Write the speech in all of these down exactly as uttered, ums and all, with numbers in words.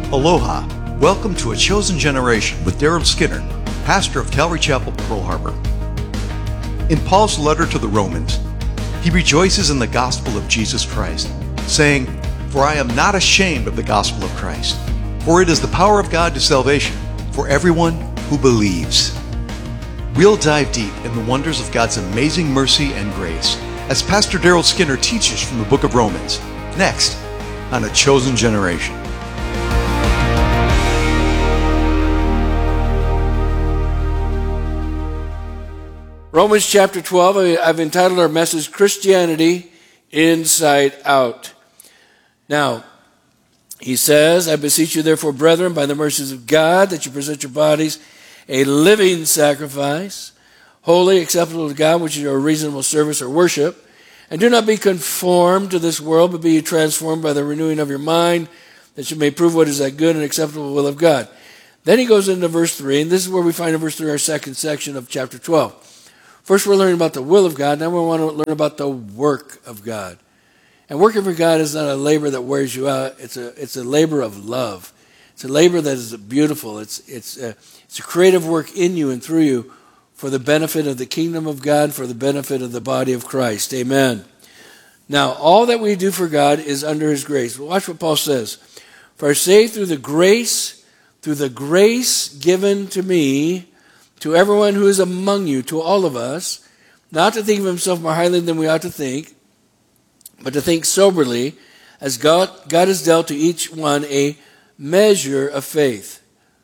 Aloha. Welcome to A Chosen Generation with Daryl Skinner, pastor of Calvary Chapel, Pearl Harbor. In Paul's letter to the Romans, he rejoices in the gospel of Jesus Christ, saying, "For I am not ashamed of the gospel of Christ, for it is the power of God to salvation for everyone who believes." We'll dive deep in the wonders of God's amazing mercy and grace as Pastor Daryl Skinner teaches from the book of Romans, next on A Chosen Generation. Romans chapter twelve, I've entitled our message, Christianity Inside Out. Now, he says, "I beseech you therefore, brethren, by the mercies of God, that you present your bodies a living sacrifice, holy, acceptable to God, which is your reasonable service or worship. And do not be conformed to this world, but be ye transformed by the renewing of your mind, that you may prove what is that good and acceptable will of God." Then he goes into verse three, and this is where we find in verse three our second section of chapter twelve. First, we're learning about the will of God. Now we want to learn about the work of God. And working for God is not a labor that wears you out. It's a it's a labor of love. It's a labor that is beautiful. It's it's a, it's a creative work in you and through you for the benefit of the kingdom of God, for the benefit of the body of Christ. Amen. Now, all that we do for God is under His grace. Watch what Paul says. "For I say through the grace, through the grace given to me, to everyone who is among you," to all of us, "not to think of himself more highly than we ought to think, but to think soberly, as God, God has dealt to each one a measure of faith."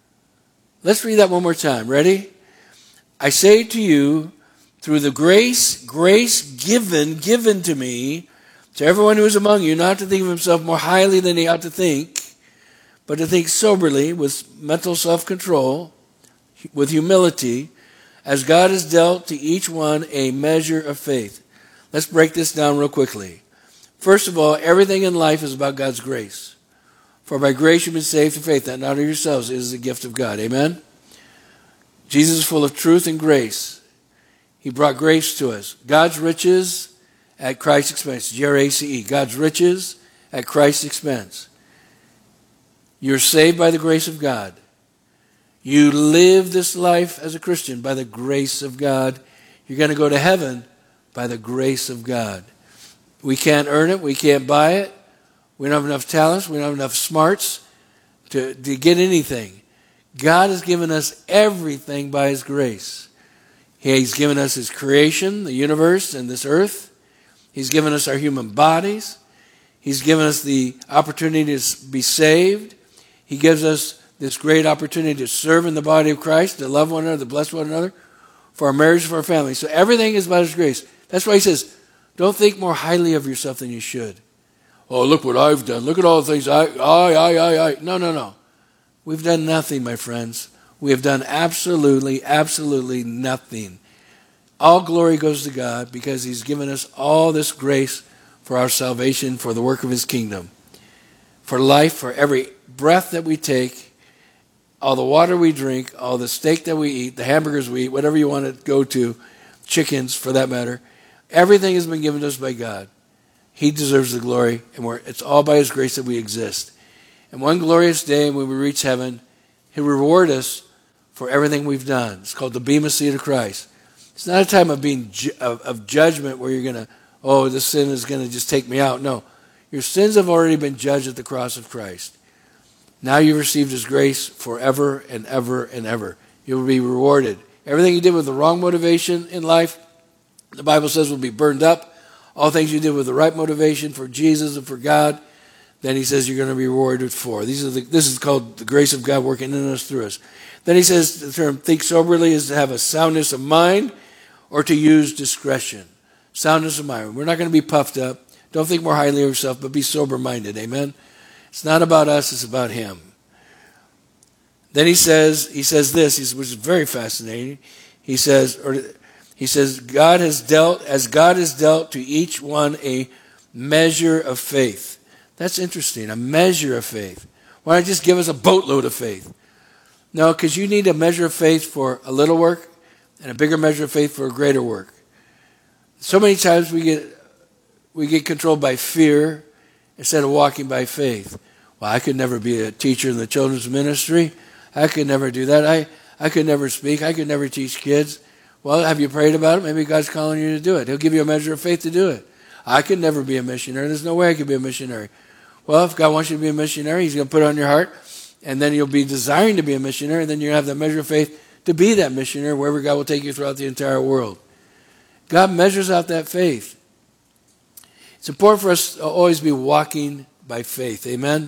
Let's read that one more time. Ready? "I say to you, through the grace, grace given, given to me, to everyone who is among you, not to think of himself more highly than he ought to think, but to think soberly, with mental self-control, with humility, as God has dealt to each one a measure of faith." Let's break this down real quickly. First of all, everything in life is about God's grace. "For by grace you've been saved through faith, that not of yourselves, it is the gift of God." Amen? Jesus is full of truth and grace. He brought grace to us. God's riches at Christ's expense. G R A C E. God's riches at Christ's expense. You're saved by the grace of God. You live this life as a Christian by the grace of God. You're going to go to heaven by the grace of God. We can't earn it. We can't buy it. We don't have enough talents. We don't have enough smarts to, to get anything. God has given us everything by His grace. He's given us His creation, the universe and this earth. He's given us our human bodies. He's given us the opportunity to be saved. He gives us this great opportunity to serve in the body of Christ, to love one another, to bless one another, for our marriage, for our family. So everything is about His grace. That's why He says, don't think more highly of yourself than you should. "Oh, look what I've done. Look at all the things I, I, I, I, I. No, no, no. We've done nothing, my friends. We have done absolutely, absolutely nothing. All glory goes to God because He's given us all this grace for our salvation, for the work of His kingdom, for life, for every breath that we take, all the water we drink, all the steak that we eat, the hamburgers we eat, whatever you want to go to, chickens for that matter, everything has been given to us by God. He deserves the glory, and we're, it's all by His grace that we exist. And one glorious day when we reach heaven, He'll reward us for everything we've done. It's called the Bema Seat of Christ. It's not a time of being ju- of, of judgment where you're going to, oh, this sin is going to just take me out. No, your sins have already been judged at the cross of Christ. Now you've received His grace forever and ever and ever. You'll be rewarded. Everything you did with the wrong motivation in life, the Bible says, will be burned up. All things you did with the right motivation for Jesus and for God, then He says you're going to be rewarded for. These are the, this is called the grace of God working in us, through us. Then He says the term think soberly is to have a soundness of mind or to use discretion. Soundness of mind. We're not going to be puffed up. Don't think more highly of yourself, but be sober-minded. Amen? It's not about us, it's about Him. Then he says, he says this, which is very fascinating. He says, or he says, God has dealt, as God has dealt to each one a measure of faith. That's interesting, a measure of faith. Why not just give us a boatload of faith? No, because you need a measure of faith for a little work and a bigger measure of faith for a greater work. So many times we get we get controlled by fear instead of walking by faith. Well, I could never be a teacher in the children's ministry. I could never do that. I, I could never speak. I could never teach kids. Well, have you prayed about it? Maybe God's calling you to do it. He'll give you a measure of faith to do it. I could never be a missionary. There's no way I could be a missionary. Well, if God wants you to be a missionary, he's going to put it on your heart, and then you'll be desiring to be a missionary, and then you'll have that measure of faith to be that missionary wherever God will take you throughout the entire world. God measures out that faith. It's important for us to always be walking by faith. Amen?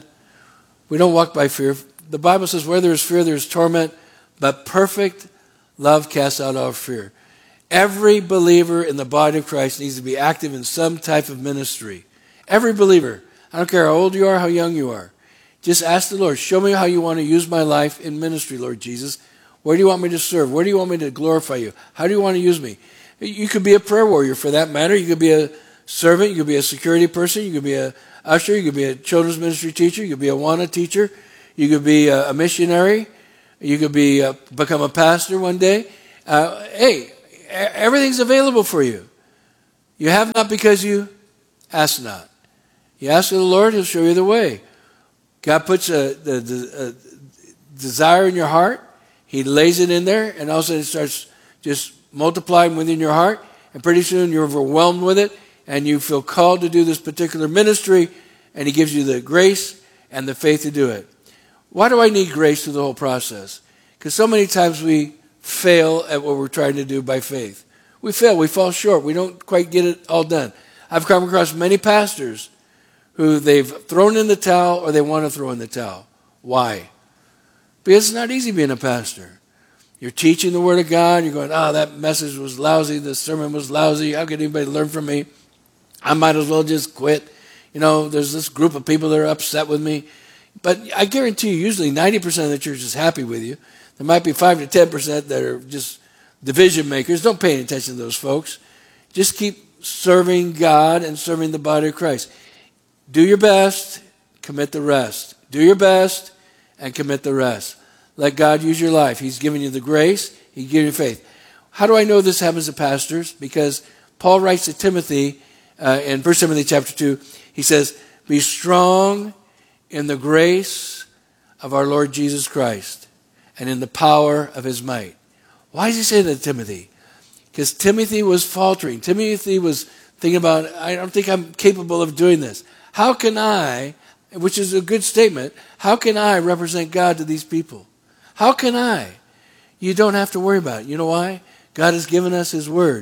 We don't walk by fear. The Bible says where there is fear, there is torment, but perfect love casts out all fear. Every believer in the body of Christ needs to be active in some type of ministry. Every believer. I don't care how old you are, how young you are. Just ask the Lord, show me how you want to use my life in ministry, Lord Jesus. Where do you want me to serve? Where do you want me to glorify you? How do you want to use me? You could be a prayer warrior for that matter. You could be a servant. You could be a security person. You could be a usher. You could be a children's ministry teacher. You could be a WANA teacher. You could be a, a missionary. You could be a, become a pastor one day. Uh, hey, everything's available for you. You have not because you ask not. You ask of the Lord, he'll show you the way. God puts a, a, a desire in your heart. He lays it in there, and all of a sudden it starts just multiplying within your heart, and pretty soon you're overwhelmed with it, and you feel called to do this particular ministry, and he gives you the grace and the faith to do it. Why do I need grace through the whole process? Because so many times we fail at what we're trying to do by faith. We fail. We fall short. We don't quite get it all done. I've come across many pastors who they've thrown in the towel or they want to throw in the towel. Why? Because it's not easy being a pastor. You're teaching the Word of God. You're going, oh, that message was lousy. The sermon was lousy. How could anybody learn from me? I might as well just quit. You know, there's this group of people that are upset with me. But I guarantee you, usually ninety percent of the church is happy with you. There might be five to ten percent that are just division makers. Don't pay any attention to those folks. Just keep serving God and serving the body of Christ. Do your best, commit the rest. Do your best and commit the rest. Let God use your life. He's given you the grace. He's given you faith. How do I know this happens to pastors? Because Paul writes to Timothy uh, in First Timothy chapter two. He says, be strong in the grace of our Lord Jesus Christ and in the power of his might. Why does he say that to Timothy? Because Timothy was faltering. Timothy was thinking about, I don't think I'm capable of doing this. How can I, which is a good statement, how can I represent God to these people? How can I? You don't have to worry about it. You know why? God has given us his word.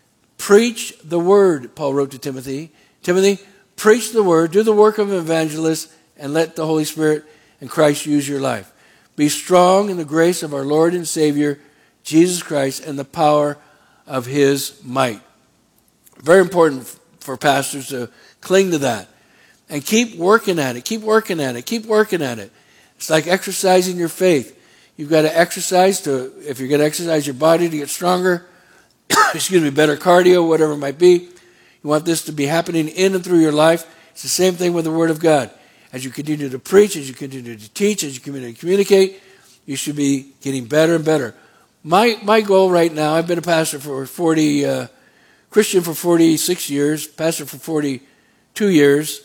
Preach the word, Paul wrote to Timothy. Timothy, preach the word, do the work of an evangelist, and let the Holy Spirit and Christ use your life. Be strong in the grace of our Lord and Savior, Jesus Christ, and the power of his might. Very important for pastors to cling to that. And keep working at it. Keep working at it. Keep working at it. It's like exercising your faith. You've got to exercise to, if you're going to exercise your body to get stronger, excuse me, better cardio, whatever it might be. You want this to be happening in and through your life. It's the same thing with the Word of God. As you continue to preach, as you continue to teach, as you continue to communicate, you should be getting better and better. My my goal right now, I've been a pastor for forty, uh, Christian for forty-six years, pastor for forty-two years.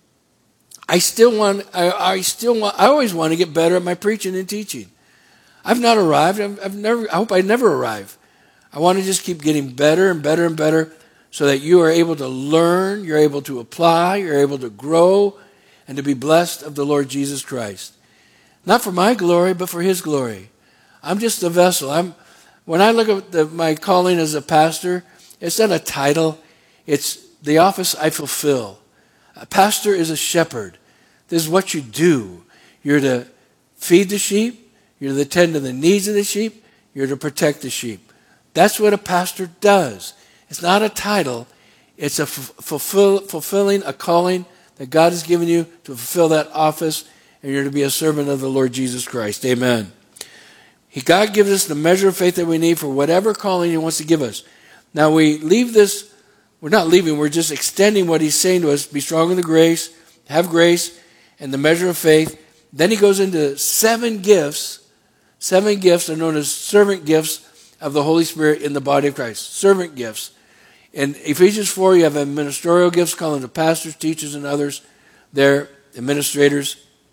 I still want, I, I still want, I always want to get better at my preaching and teaching. I've not arrived. I've, I've never, I hope I never arrive. I want to just keep getting better and better and better so that you are able to learn, you're able to apply, you're able to grow, and to be blessed of the Lord Jesus Christ. Not for my glory, but for his glory. I'm just a vessel. I'm, when I look at the, my calling as a pastor, it's not a title. It's the office I fulfill. A pastor is a shepherd. This is what you do. You're to feed the sheep. You're to tend to the needs of the sheep. You're to protect the sheep. That's what a pastor does. It's not a title. It's a fulfill, fulfilling a calling that God has given you to fulfill that office, and you're to be a servant of the Lord Jesus Christ. Amen. He, God gives us the measure of faith that we need for whatever calling he wants to give us. Now we leave this, we're not leaving, we're just extending what he's saying to us. Be strong in the grace, have grace, and the measure of faith. Then he goes into seven gifts. Seven gifts are known as servant gifts of the Holy Spirit in the body of Christ. Servant gifts. In Ephesians four, you have ministerial gifts calling to pastors, teachers, and others. They're administrators.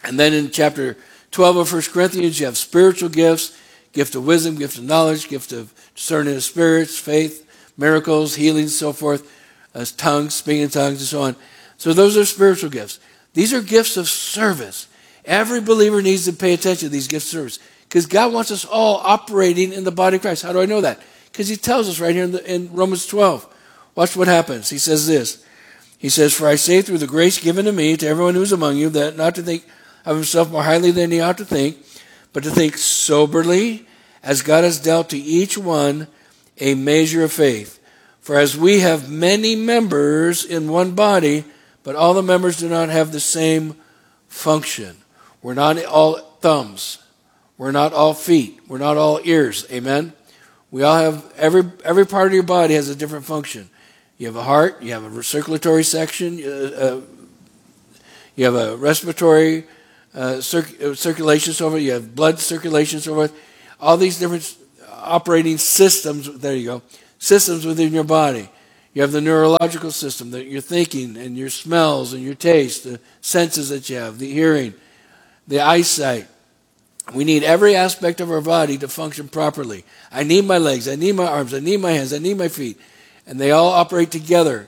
And then in chapter twelve of First Corinthians, you have spiritual gifts, gift of wisdom, gift of knowledge, gift of discerning of spirits, faith, miracles, healings, so forth, as tongues, speaking in tongues, and so on. So those are spiritual gifts. These are gifts of service. Every believer needs to pay attention to these gifts of service because God wants us all operating in the body of Christ. How do I know that? Because he tells us right here in, the, in Romans twelve. Watch what happens. He says this. He says, "For I say through the grace given to me, to everyone who is among you, that not to think of himself more highly than he ought to think, but to think soberly, as God has dealt to each one a measure of faith. For as we have many members in one body, but all the members do not have the same function." We're not all thumbs. We're not all feet. We're not all ears. Amen? We all have, every every part of your body has a different function. You have a heart. You have a circulatory section. Uh, uh, you have a respiratory uh, circ- circulation, so forth. You have blood circulation, so forth. All these different operating systems, there you go, systems within your body. You have the neurological system, that your thinking and your smells and your taste, the senses that you have, the hearing, the eyesight. We need every aspect of our body to function properly. I need my legs, I need my arms, I need my hands, I need my feet. And they all operate together,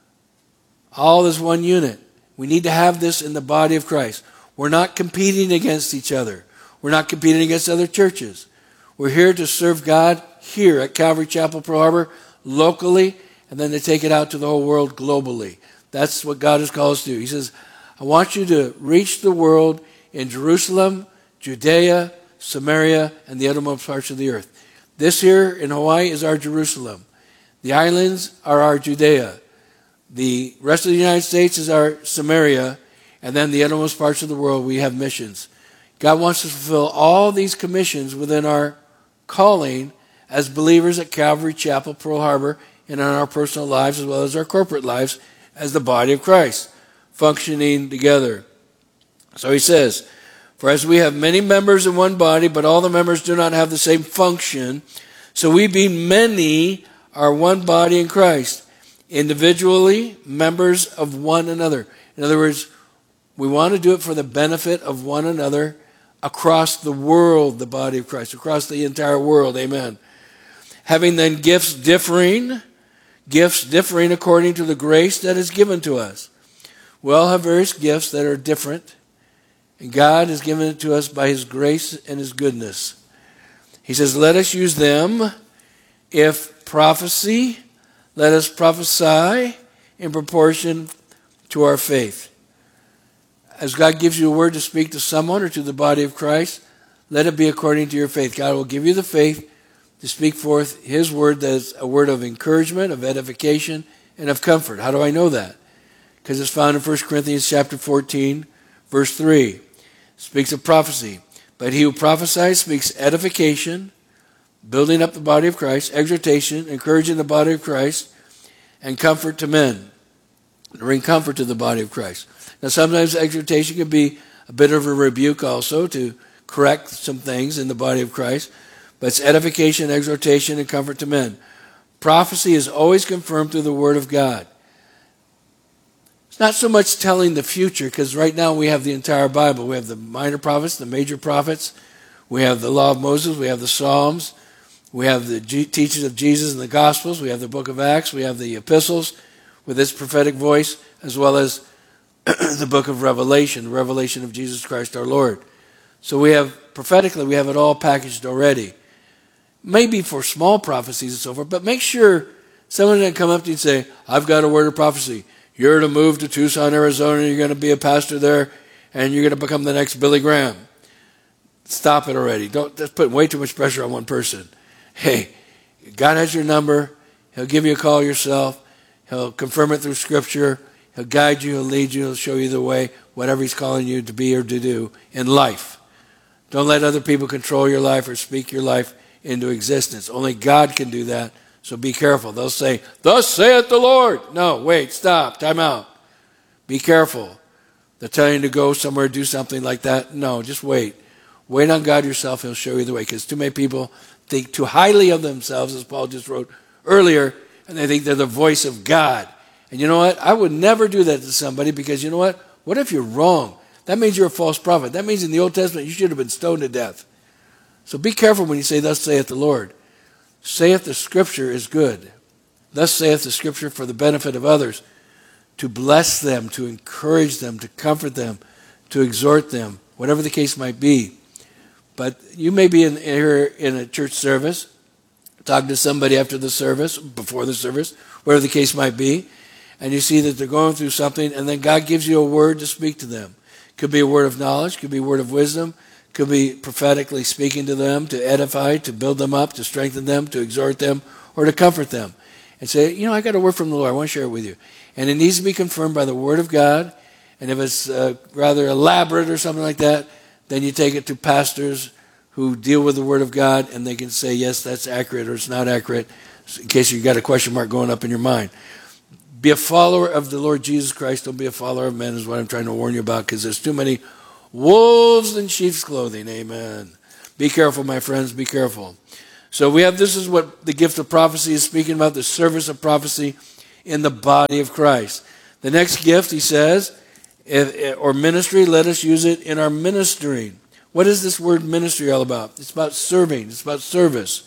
all as one unit. We need to have this in the body of Christ. We're not competing against each other. We're not competing against other churches. We're here to serve God here at Calvary Chapel, Pearl Harbor, locally, and then to take it out to the whole world globally. That's what God has called us to do. He says, I want you to reach the world in Jerusalem, Judea, Samaria, and the uttermost parts of the earth. This here in Hawaii is our Jerusalem. The islands are our Judea. The rest of the United States is our Samaria, and then the uttermost parts of the world we have missions. God wants to fulfill all these commissions within our calling as believers at Calvary Chapel, Pearl Harbor, and in our personal lives as well as our corporate lives as the body of Christ, functioning together. So he says, for as we have many members in one body, but all the members do not have the same function, so we being many are one body in Christ, individually members of one another. In other words, we want to do it for the benefit of one another across the world, the body of Christ, across the entire world. Amen. Having then gifts differing, gifts differing according to the grace that is given to us. We all have various gifts that are different, and God has given it to us by his grace and his goodness. He says, let us use them. If prophecy, let us prophesy in proportion to our faith. As God gives you a word to speak to someone or to the body of Christ, let it be according to your faith. God will give you the faith to speak forth his word that is a word of encouragement, of edification, and of comfort. How do I know that? Because it's found in First Corinthians chapter fourteen, verse three. It speaks of prophecy. But he who prophesies speaks edification, building up the body of Christ, exhortation, encouraging the body of Christ, and comfort to men. To bring comfort to the body of Christ. Now sometimes exhortation can be a bit of a rebuke also to correct some things in the body of Christ. But it's edification, exhortation, and comfort to men. Prophecy is always confirmed through the Word of God. It's not so much telling the future, because right now we have the entire Bible. We have the minor prophets, the major prophets. We have the Law of Moses. We have the Psalms. We have the G- teachings of Jesus and the Gospels. We have the book of Acts. We have the epistles with its prophetic voice, as well as the book of Revelation, the revelation of Jesus Christ our Lord. So we have, prophetically, we have it all packaged already. Maybe for small prophecies and so forth, but make sure someone doesn't come up to you and say, I've got a word of prophecy. You're to move to Tucson, Arizona, you're going to be a pastor there, and you're going to become the next Billy Graham. Stop it already. Don't, that's putting way too much pressure on one person. Hey, God has your number. He'll give you a call yourself. He'll confirm it through Scripture. He'll guide you, he'll lead you, he'll show you the way, whatever he's calling you to be or to do in life. Don't let other people control your life or speak your life into existence. Only God can do that, so be careful. They'll say, thus saith the Lord. No, wait, stop, time out. Be careful. They're telling you to go somewhere, do something like that. No, just wait. Wait on God yourself, he'll show you the way, because too many people think too highly of themselves, as Paul just wrote earlier, and they think they're the voice of God. And you know what? I would never do that to somebody, because you know what? What if you're wrong? that means you're a false prophet. That means in the Old Testament you should have been stoned to death. So be careful when you say, thus saith the Lord. Saith the Scripture is good. Thus saith the Scripture for the benefit of others, to bless them, to encourage them, to comfort them, to exhort them, whatever the case might be. But you may be in, here in a church service, talking to somebody after the service, before the service, whatever the case might be, and you see that they're going through something, and then God gives you a word to speak to them. Could be a word of knowledge, could be a word of wisdom, could be prophetically speaking to them, to edify, to build them up, to strengthen them, to exhort them, or to comfort them. And say, you know, I got a word from the Lord, I want to share it with you. And it needs to be confirmed by the Word of God, and if it's uh, rather elaborate or something like that, then you take it to pastors who deal with the Word of God, and they can say, yes, that's accurate, or it's not accurate, in case you've got a question mark going up in your mind. Be a follower of the Lord Jesus Christ. Don't be a follower of men is what I'm trying to warn you about, because there's too many wolves in sheep's clothing. Amen. Be careful, my friends. Be careful. So we have, this is what the gift of prophecy is speaking about, the service of prophecy in the body of Christ. The next gift, he says, if, or ministry, let us use it in our ministering. What is this word ministry all about? It's about serving. It's about service.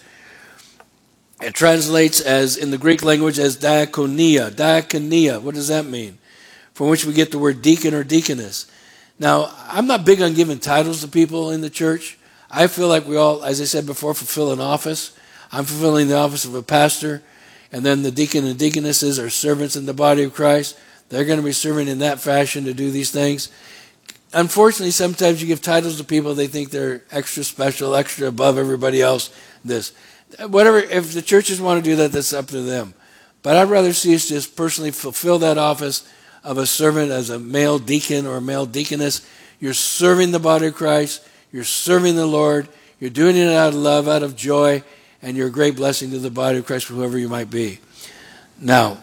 It translates as, in the Greek language, as diakonia. Diakonia, what does that mean? From which we get the word deacon or deaconess. Now, I'm not big on giving titles to people in the church. I feel like we all, as I said before, fulfill an office. I'm fulfilling the office of a pastor. And then the deacon and deaconesses are servants in the body of Christ. They're going to be serving in that fashion to do these things. Unfortunately, sometimes you give titles to people, they think they're extra special, extra above everybody else. This. Whatever, if the churches want to do that, that's up to them. But I'd rather see us just personally fulfill that office of a servant as a male deacon or a male deaconess. You're serving the body of Christ. You're serving the Lord. You're doing it out of love, out of joy, and you're a great blessing to the body of Christ, whoever you might be. Now,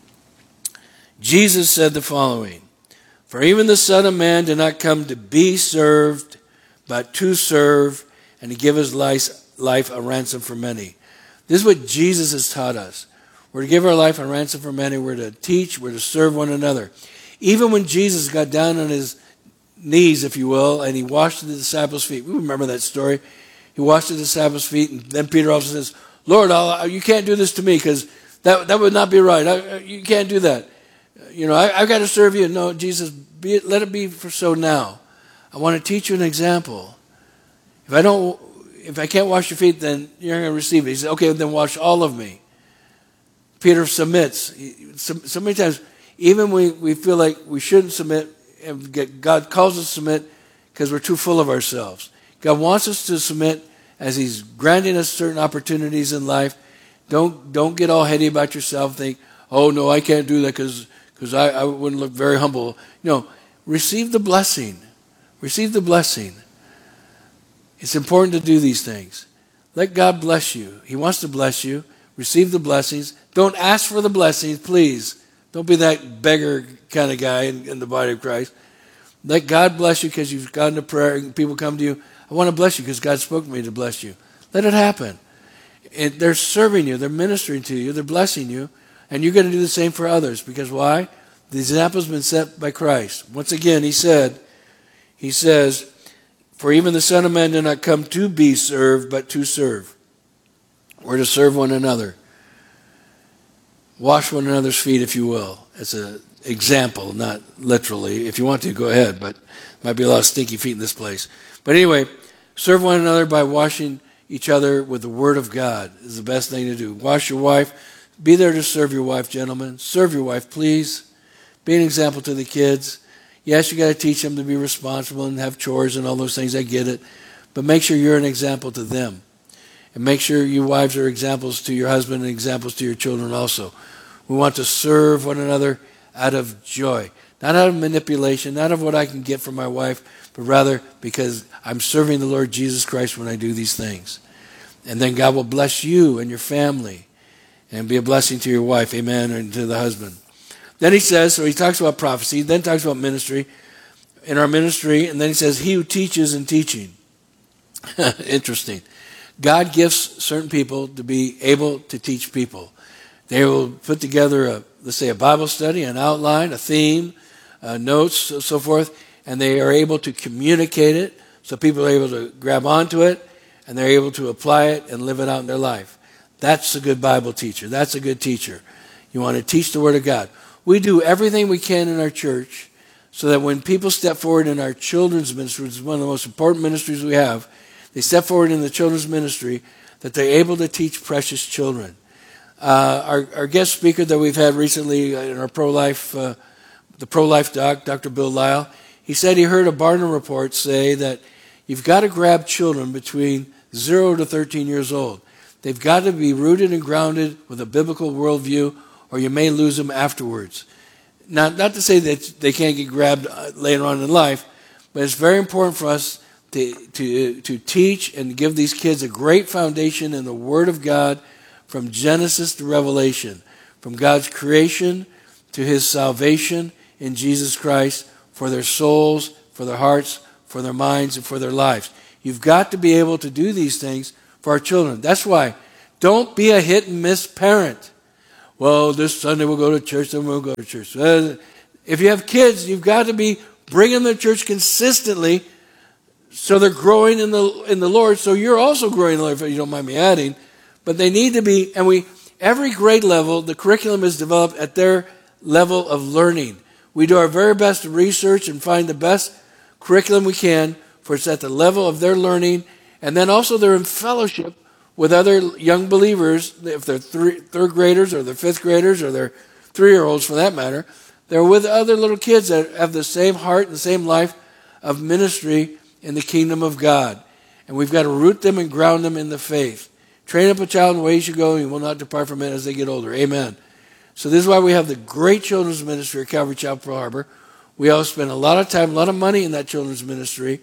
Jesus said the following, for even the Son of Man did not come to be served, but to serve, and to give his life a ransom for many. This is what Jesus has taught us. We're to give our life a ransom for many. We're to teach. We're to serve one another. Even when Jesus got down on his knees, if you will, and he washed the disciples' feet. We remember that story. He washed the disciples' feet, and then Peter also says, Lord, I'll, you can't do this to me, because that, that would not be right. I, you can't do that. You know, I, I've got to serve you. No, Jesus, be it, let it be for so now. I want to teach you an example. If I don't, if I can't wash your feet, then you're not going to receive it. He said, okay, then wash all of me. Peter submits. So, so many times, even we, we feel like we shouldn't submit, and get, God calls us to submit because we're too full of ourselves. God wants us to submit as he's granting us certain opportunities in life. Don't don't get all heady about yourself. Think, oh, no, I can't do that because because I, I wouldn't look very humble. No, receive the blessing. Receive the blessing. It's important to do these things. Let God bless you. He wants to bless you. Receive the blessings. Don't ask for the blessings, please. Don't be that beggar kind of guy in, in the body of Christ. Let God bless you because you've gotten to prayer and people come to you. I want to bless you because God spoke to me to bless you. Let it happen. And they're serving you. They're ministering to you. They're blessing you. And you're going to do the same for others. Because why? The example's been set by Christ. Once again, he said, he says, for even the Son of Man did not come to be served, but to serve. We're to serve one another. Wash one another's feet, if you will. It's an example, not literally. If you want to, go ahead. But might be a lot of stinky feet in this place. But anyway, serve one another by washing each other with the Word of God is the best thing to do. Wash your wife. Be there to serve your wife, gentlemen. Serve your wife, please. Be an example to the kids. Yes, you got to teach them to be responsible and have chores and all those things. I get it. But make sure you're an example to them. And make sure you wives are examples to your husband and examples to your children also. We want to serve one another out of joy. Not out of manipulation, not of what I can get from my wife, but rather because I'm serving the Lord Jesus Christ when I do these things. And then God will bless you and your family and be a blessing to your wife, amen, and to the husband. Then he says, so he talks about prophecy, then talks about ministry, in our ministry, and then he says, he who teaches in teaching. Interesting. God gifts certain people to be able to teach people. They will put together, a, let's say, a Bible study, an outline, a theme, uh, notes, so, so forth, and they are able to communicate it, so people are able to grab onto it, and they're able to apply it and live it out in their life. That's a good Bible teacher. That's a good teacher. You want to teach the Word of God. We do everything we can in our church so that when people step forward in our children's ministry, which is one of the most important ministries we have, they step forward in the children's ministry, that they're able to teach precious children. Uh, our, our guest speaker that we've had recently in our pro-life, uh, the pro-life doc, Doctor Bill Lyle, he said he heard a Barna report say that you've got to grab children between zero to thirteen years old. They've got to be rooted and grounded with a biblical worldview, or you may lose them afterwards. Not, not to say that they can't get grabbed later on in life, but it's very important for us to, to, to teach and give these kids a great foundation in the Word of God from Genesis to Revelation, from God's creation to His salvation in Jesus Christ for their souls, for their hearts, for their minds, and for their lives. You've got to be able to do these things for our children. That's why don't be a hit and miss parent. Well, this Sunday we'll go to church, then we'll go to church. If you have kids, you've got to be bringing them to church consistently so they're growing in the in the Lord. So you're also growing in the Lord, if you don't mind me adding. But they need to be, and we every grade level, the curriculum is developed at their level of learning. We do our very best to research and find the best curriculum we can for it's at the level of their learning, and then also they're in fellowship with other young believers, if they're three, third graders or they're fifth graders or they're three-year-olds for that matter. They're with other little kids that have the same heart and the same life of ministry in the kingdom of God. And we've got to root them and ground them in the faith. Train up a child in the way he should go, and he will not depart from it as they get older. Amen. So this is why we have the great children's ministry at Calvary Chapel Pearl Harbor. We also spend a lot of time, a lot of money in that children's ministry.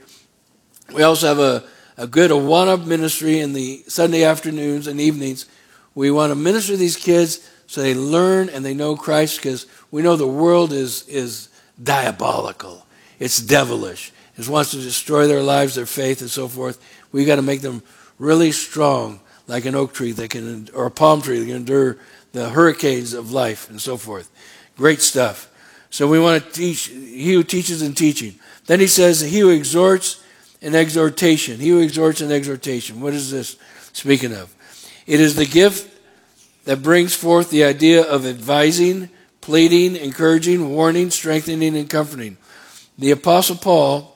We also have a, a good Awana ministry in the Sunday afternoons and evenings. We want to minister to these kids so they learn and they know Christ, because we know the world is, is diabolical. It's devilish. It wants to destroy their lives, their faith, and so forth. We've got to make them really strong, like an oak tree that can, or a palm tree that can endure the hurricanes of life and so forth. Great stuff. So we want to teach, he who teaches and teaching. Then he says, he who exhorts and exhortation. He who exhorts and exhortation. What is this speaking of? It is the gift that brings forth the idea of advising, pleading, encouraging, warning, strengthening, and comforting. The Apostle Paul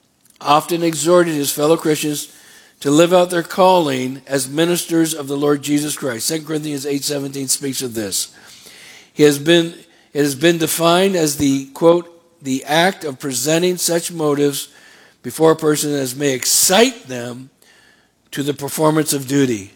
often exhorted his fellow Christians to live out their calling as ministers of the Lord Jesus Christ. Second Corinthians eight seventeen speaks of this. He has been, it has been defined as the, quote, the act of presenting such motives before a person as may excite them to the performance of duty.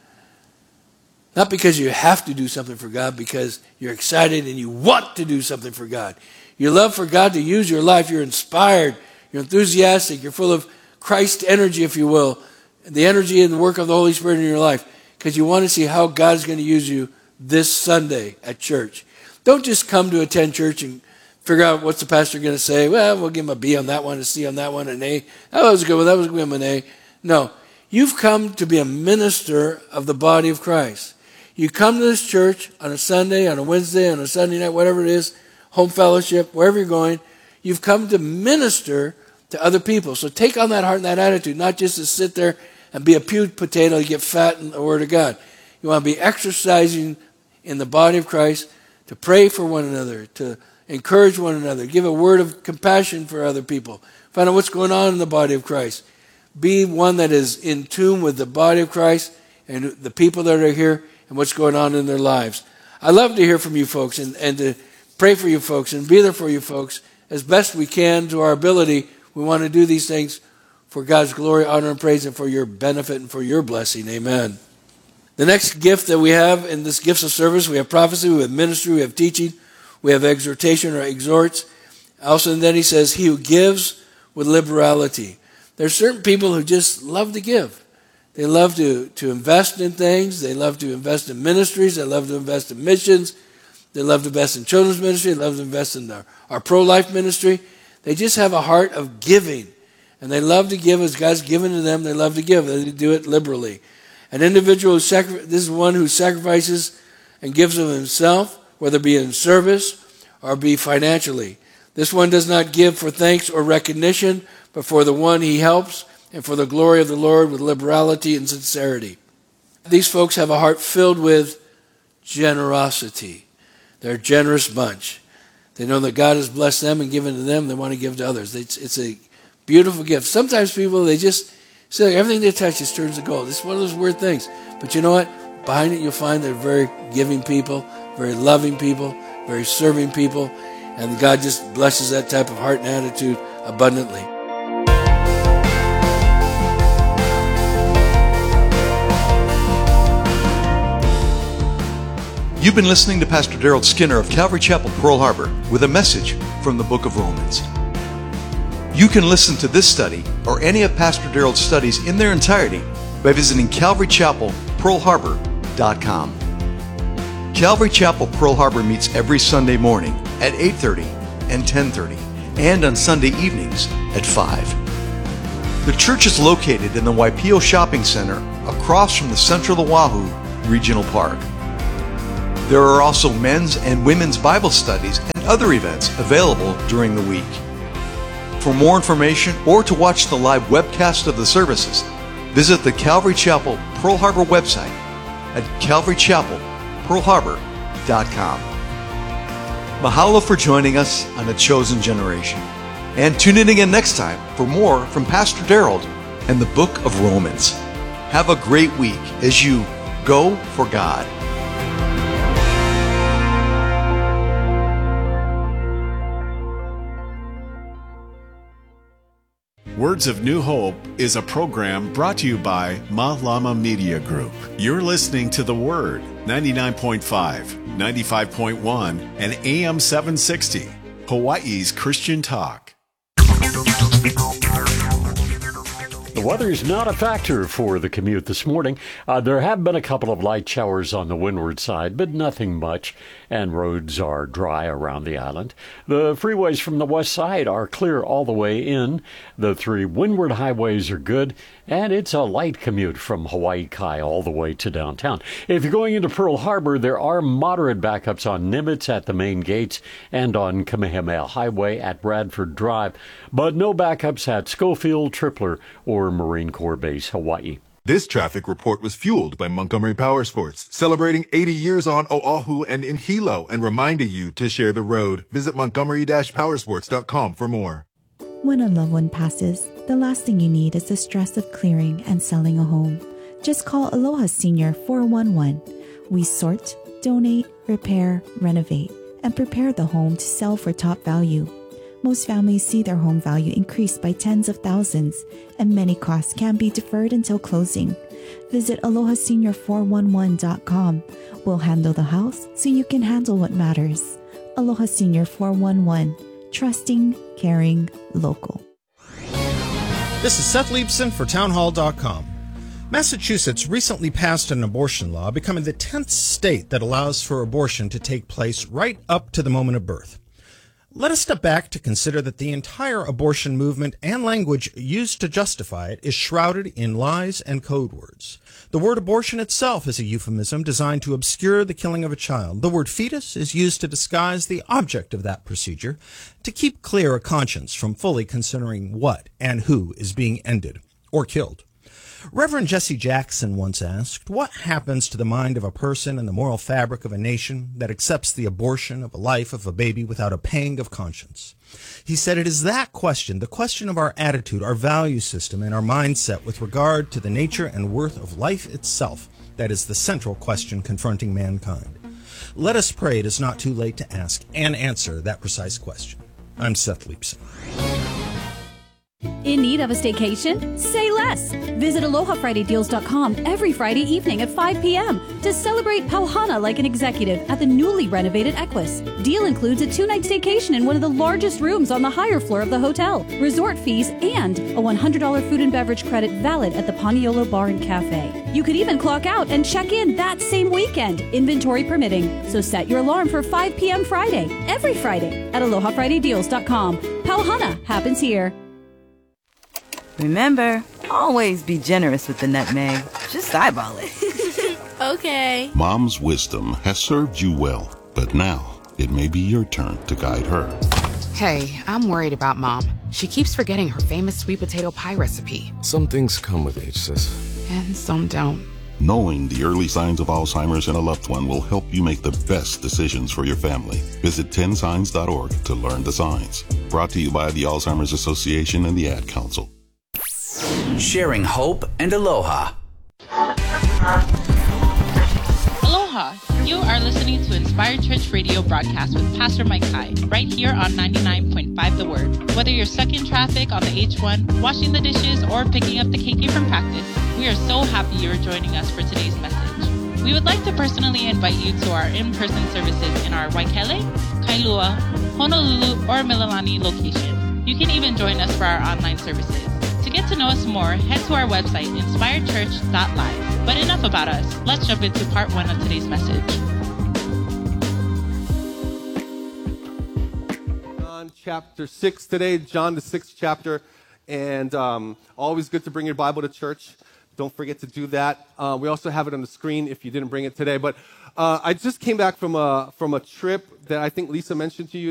Not because you have to do something for God, because you're excited and you want to do something for God. You love for God to use your life. You're inspired. You're enthusiastic. You're full of Christ energy, if you will. The energy and the work of the Holy Spirit in your life. Because you want to see how God's going to use you this Sunday at church. Don't just come to attend church and figure out what's the pastor going to say. Well, we'll give him a B on that one, a C on that one, an A. That was a good one. That was going to give him an A. No. You've come to be a minister of the body of Christ. You come to this church on a Sunday, on a Wednesday, on a Sunday night, whatever it is, home fellowship, wherever you're going, you've come to minister to other people. So take on that heart and that attitude, not just to sit there and be a pew potato, you get fat in the Word of God. You want to be exercising in the body of Christ, to pray for one another, to encourage one another, give a word of compassion for other people, find out what's going on in the body of Christ. Be one that is in tune with the body of Christ and the people that are here and what's going on in their lives. I love to hear from you folks and, and to pray for you folks and be there for you folks as best we can to our ability. We want to do these things for God's glory, honor, and praise, and for your benefit and for your blessing. Amen. The next gift that we have in this gifts of service, we have prophecy, we have ministry, we have teaching, we have exhortation or exhorts. Also, and then he says, he who gives with liberality. There are certain people who just love to give. They love to, to invest in things. They love to invest in ministries. They love to invest in missions. They love to invest in children's ministry. They love to invest in our, our pro-life ministry. They just have a heart of giving. And they love to give as God's given to them. They love to give. They do it liberally. An individual, who sacri- this is one who sacrifices and gives of himself, whether it be in service or be financially. This one does not give for thanks or recognition, but for the one he helps and for the glory of the Lord with liberality and sincerity. These folks have a heart filled with generosity. They're a generous bunch. They know that God has blessed them and given to them. They want to give to others. It's, it's a beautiful gift. Sometimes people, they just say everything they touch just turns to gold. It's one of those weird things. But you know what? Behind it, you'll find they're very giving people, very loving people, very serving people. And God just blesses that type of heart and attitude abundantly. You've been listening to Pastor Daryl Skinner of Calvary Chapel, Pearl Harbor, with a message from the book of Romans. You can listen to this study or any of Pastor Daryl's studies in their entirety by visiting calvary chapel pearl harbor dot com. Calvary Chapel, Pearl Harbor meets every Sunday morning at eight thirty and ten thirty, and on Sunday evenings at five. The church is located in the Waipio Shopping Center across from the Central Oahu Regional Park. There are also men's and women's Bible studies and other events available during the week. For more information or to watch the live webcast of the services, visit the Calvary Chapel Pearl Harbor website at calvary chapel pearl harbor dot com. Mahalo for joining us on A Chosen Generation. And tune in again next time for more from Pastor Daryl and the book of Romans. Have a great week as you go for God. Words of New Hope is a program brought to you by Ma Lama Media Group. You're listening to The Word, ninety-nine point five, ninety-five point one, and A M seven sixty, Hawaii's Christian Talk. The weather is not a factor for the commute this morning. Uh, there have been a couple of light showers on the windward side, but nothing much, and roads are dry around the island. The freeways from the west side are clear all the way in. The three windward highways are good, and it's a light commute from Hawaii Kai all the way to downtown. If you're going into Pearl Harbor, there are moderate backups on Nimitz at the main gates and on Kamehameha Highway at Bradford Drive, but no backups at Schofield, Tripler, or Marine Corps Base, Hawaii. This traffic report was fueled by Montgomery Powersports, celebrating eighty years on Oahu and in Hilo, and reminding you to share the road. Visit montgomery dash powersports dot com for more. When a loved one passes, the last thing you need is the stress of clearing and selling a home. Just call Aloha Senior four one one. We sort, donate, repair, renovate, and prepare the home to sell for top value. Most families see their home value increase by tens of thousands, and many costs can be deferred until closing. Visit aloha senior four one one dot com. We'll handle the house so you can handle what matters. Aloha Senior four one one. Trusting, caring, local. This is Seth Leibson for townhall dot com. Massachusetts recently passed an abortion law, becoming the tenth state that allows for abortion to take place right up to the moment of birth. Let us step back to consider that the entire abortion movement and language used to justify it is shrouded in lies and code words. The word abortion itself is a euphemism designed to obscure the killing of a child. The word fetus is used to disguise the object of that procedure, to keep clear a conscience from fully considering what and who is being ended or killed. Reverend Jesse Jackson once asked, what happens to the mind of a person and the moral fabric of a nation that accepts the abortion of a life of a baby without a pang of conscience? He said, it is that question, the question of our attitude, our value system, and our mindset with regard to the nature and worth of life itself, that is the central question confronting mankind. Let us pray it is not too late to ask and answer that precise question. I'm Seth Leibson. In need of a staycation? Say less! Visit aloha friday deals dot com every Friday evening at five p.m. to celebrate Pauhana like an executive at the newly renovated Equus. Deal includes a two-night staycation in one of the largest rooms on the higher floor of the hotel, resort fees, and a one hundred dollars food and beverage credit valid at the Paniolo Bar and Cafe. You could even clock out and check in that same weekend, inventory permitting. So set your alarm for five p.m. Friday, every Friday, at aloha friday deals dot com. Pauhana happens here. Remember, always be generous with the nutmeg. Just eyeball it. Okay. Mom's wisdom has served you well, but now it may be your turn to guide her. Hey, I'm worried about Mom. She keeps forgetting her famous sweet potato pie recipe. Some things come with age, sis. And some don't. Knowing the early signs of Alzheimer's in a loved one will help you make the best decisions for your family. Visit ten signs dot org to learn the signs. Brought to you by the Alzheimer's Association and the Ad Council. Sharing hope and aloha. Aloha! You are listening to Inspired Church Radio broadcast with Pastor Mike Hai, right here on ninety-nine point five The Word. Whether you're stuck in traffic on the H one, washing the dishes, or picking up the K K from practice, we are so happy you're joining us for today's message. We would like to personally invite you to our in-person services in our Waikele, Kailua, Honolulu, or Mililani location. You can even join us for our online services. To get to know us more, head to our website, inspired church dot live. But enough about us. Let's jump into part one of today's message. John chapter six today, John the sixth chapter. And um, always good to bring your Bible to church. Don't forget to do that. Uh, we also have it on the screen if you didn't bring it today. But uh, I just came back from a, from a trip that I think Lisa mentioned to you.